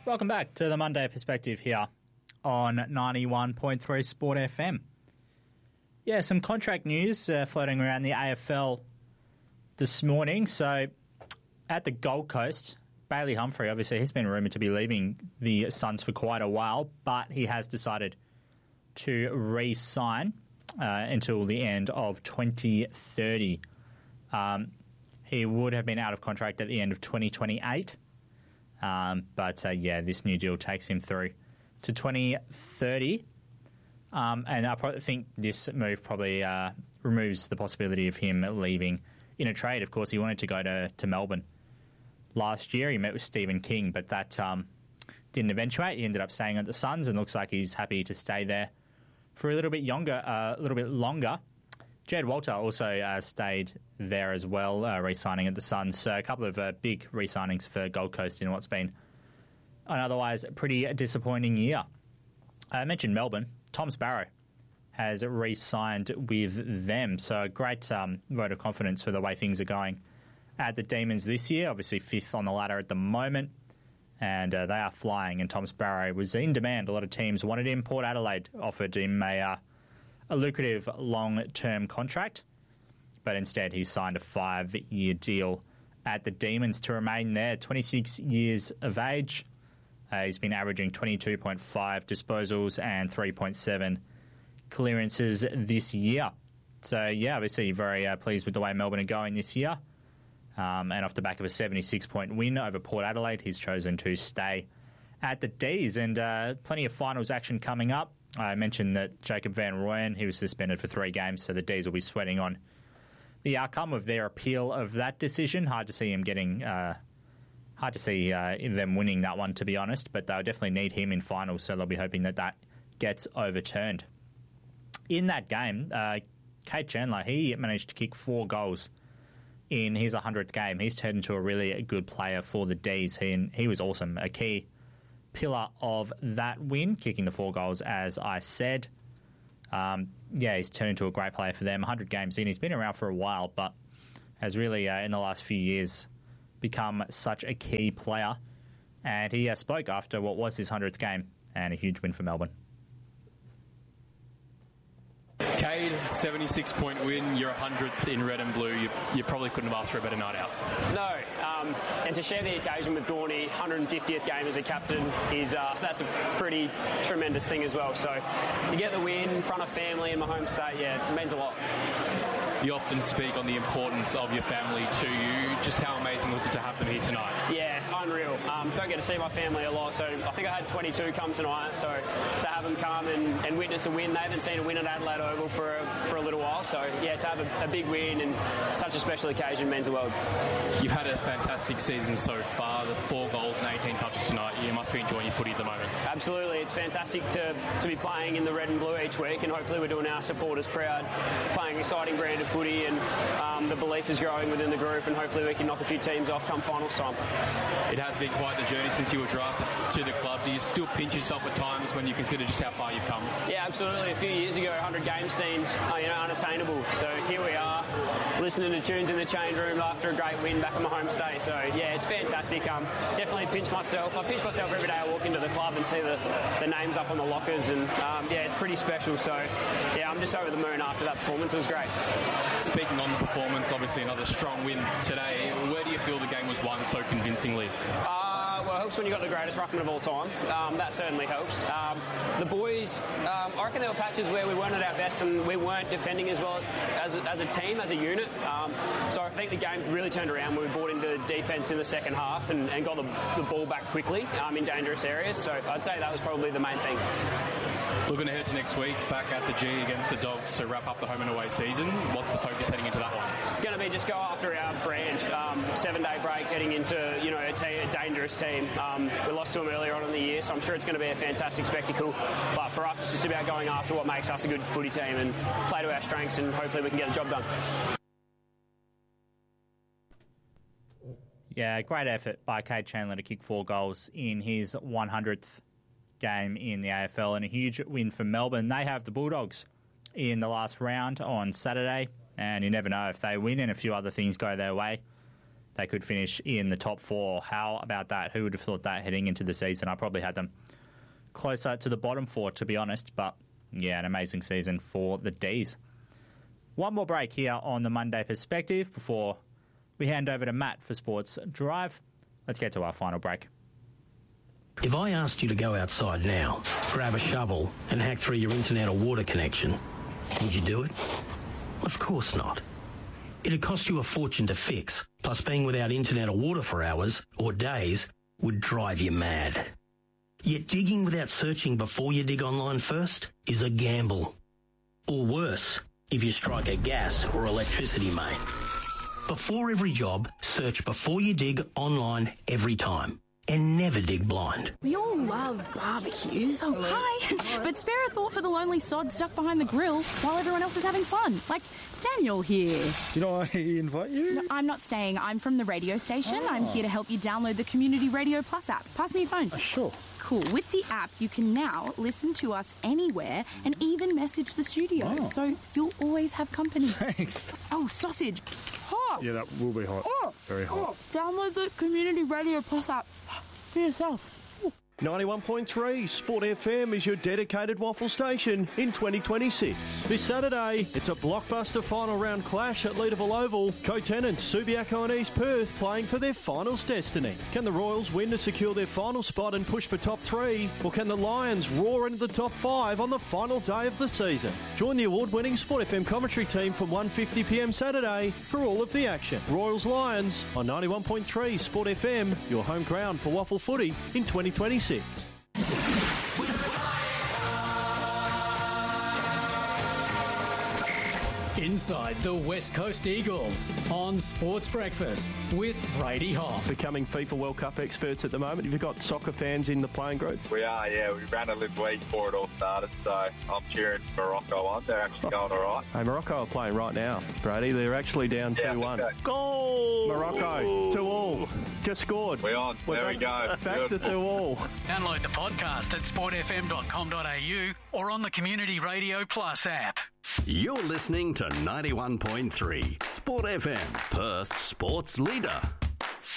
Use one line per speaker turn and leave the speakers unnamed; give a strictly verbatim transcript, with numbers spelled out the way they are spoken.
Welcome back to the Monday Perspective here on ninety-one point three Sport F M. Yeah, some contract news uh, floating around the A F L this morning. So, at the Gold Coast, Bailey Humphrey, obviously, he's been rumoured to be leaving the Suns for quite a while, but he has decided to re-sign uh, until the end of twenty thirty. Um, he would have been out of contract at the end of twenty twenty-eight. Um, but, uh, yeah, this new deal takes him through to twenty thirty. Um, and I probably think this move probably uh, removes the possibility of him leaving in a trade. Of course, he wanted to go to, to Melbourne last year. He met with Stephen King, but that um, didn't eventuate. He ended up staying at the Suns and looks like he's happy to stay there for a little bit younger, uh, a little bit longer. Jed Walter also uh, stayed there as well, uh, re-signing at the Suns. So a couple of uh, big re-signings for Gold Coast in what's been an otherwise pretty disappointing year. I mentioned Melbourne. Tom Sparrow has re-signed with them. So a great um, vote of confidence for the way things are going at the Demons this year. Obviously fifth on the ladder at the moment. And uh, they are flying. And Tom Sparrow was in demand. A lot of teams wanted him. Port Adelaide offered him a... Uh, a lucrative long-term contract, but instead he signed a five-year deal at the Demons to remain there. twenty-six years of age. Uh, he's been averaging twenty-two point five disposals and three point seven clearances this year. So, yeah, obviously very uh, pleased with the way Melbourne are going this year. Um, and off the back of a seventy-six point win over Port Adelaide, he's chosen to stay at the D's. And uh, plenty of finals action coming up. I mentioned that Jacob Van Rooyen, he was suspended for three games, so the D's will be sweating on the outcome of their appeal of that decision. Hard to see him getting, uh, hard to see uh, them winning that one, to be honest, but they'll definitely need him in finals, so they'll be hoping that that gets overturned. In that game, uh, Kate Chandler, he managed to kick four goals in his one hundredth game. He's turned into a really good player for the D's. He, he was awesome, a key pillar of that win, kicking the four goals, as I said. Um, yeah, he's turned into a great player for them. one hundred games in. He's been around for a while, but has really, uh, in the last few years, become such a key player. And he uh, spoke after what was his one hundredth game, and a huge win for Melbourne.
Cade, seventy-six point win, you're one hundredth in red and blue. You, you probably couldn't have asked for a better night out.
No, um, and to share the occasion with Gorney, one hundred fiftieth game as a captain, is uh, that's a pretty tremendous thing as well. So to get the win in front of family in my home state, yeah, it means a lot.
You often speak on the importance of your family to you. Just how amazing was it to have them here tonight?
Yeah, unreal. Um, don't get to see my family a lot, so I think I had twenty-two come tonight, so to have them come and, and witness a win, they haven't seen a win at Adelaide Oval for a, for a little while, so yeah, to have a, a big win and such a special occasion means the world.
You've had a fantastic season so far, the four goals and eighteen touches tonight. You must be enjoying your footy at the moment.
Absolutely, it's fantastic to, to be playing in the red and blue each week, and hopefully we're doing our supporters proud, playing an exciting brand of footy, and um, the belief is growing within the group, and hopefully we can knock a few teams off come finals time.
It has been quite the journey since you were drafted to the club. Do you still pinch yourself at times when you consider just how far you've come?
Yeah, absolutely. A few years ago, one hundred games seemed uh, you know, unattainable. So here we are, listening to tunes in the change room after a great win back in my home state. So yeah, it's fantastic. Um, definitely pinch myself. I pinch myself every day I walk into the club and see the, the names up on the lockers, and um, yeah, it's pretty special. So yeah, I'm just over the moon after that performance. It was great.
Speaking on the performance, obviously another strong win today. Where do you feel the game was won so convincingly?
Uh, well, it helps when you've got the greatest ruckman of all time. Um, that certainly helps. Um, the boys, um, I reckon there were patches where we weren't at our best and we weren't defending as well as, as, as a team, as a unit. Um, so I think the game really turned around when we brought into defence in the second half and, and got the, the ball back quickly um, in dangerous areas. So I'd say that was probably the main thing.
Looking ahead to next week, back at the G against the Dogs to wrap up the home and away season. What's the focus heading into that one?
It's going to be just go after our brand. Um, seven-day break, heading into you know a, te- a dangerous team. Um, we lost to them earlier on in the year, so I'm sure it's going to be a fantastic spectacle. But for us, it's just about going after what makes us a good footy team and play to our strengths, and hopefully we can get the job done.
Yeah, great effort by Kade Chandler to kick four goals in his one hundredth game in the A F L, and a huge win for Melbourne. They have the Bulldogs in the last round on Saturday, and you never know if they win and a few other things go their way. they could finish in the top four. How about that? Who would have thought that heading into the season? I probably had them closer to the bottom four, to be honest. But, yeah, an amazing season for the D's. One more break here on the Monday Perspective before we hand over to Matt for Sports Drive. Let's get to our final break.
If I asked you to go outside now, grab a shovel and hack through your internet or water connection, would you do it? Of course not. It'd cost you a fortune to fix, plus being without internet or water for hours or days would drive you mad. Yet digging without searching before you dig online first is a gamble. Or worse, if you strike a gas or electricity main. Before every job, search before you dig online every time. And never dig blind.
We all love barbecues. Oh, hi. But spare a thought for the lonely sod stuck behind the grill while everyone else is having fun. Like Daniel here.
Do you know why he invite you?
No, I'm not staying. I'm from the radio station. Oh. I'm here to help you download the Community Radio Plus app. Pass me your phone.
Uh, sure.
Cool. With the app, you can now listen to us anywhere and even message the studio. Oh. So you'll always have company.
Thanks.
Oh, sausage. Hot.
Yeah, that will be hot. Oh. Very hot.
Oh. Download the Community Radio Plus app for yourself.
ninety-one point three Sport F M is your dedicated waffle station in twenty twenty-six. This Saturday, it's a blockbuster final round clash at Leederville Oval. Co-tenants Subiaco and East Perth playing for their finals destiny. Can the Royals win to secure their final spot and push for top three? Or can the Lions roar into the top five on the final day of the season? Join the award-winning Sport F M commentary team from one fifty p m Saturday for all of the action. Royals Lions on ninety-one point three Sport F M, your home ground for waffle footy in twenty twenty-six.
Inside the West Coast Eagles on Sports Breakfast with Brady Hoff.
Becoming FIFA World Cup experts at the moment. Have you got soccer fans in the playing group?
We are, yeah. We ran a live week before it all started, so I'm cheering Morocco on. They're actually going all right.
Hey, Morocco are playing right now, Brady. They're actually down
yeah,
two one.
So.
Goal! Morocco, two all. Just scored.
We're on.
We're
there
back,
we go.
Back to two all.
Download the podcast at sport f m dot com dot a u or on the Community Radio Plus app.
You're listening to ninety-one point three Sport F M, Perth's sports leader.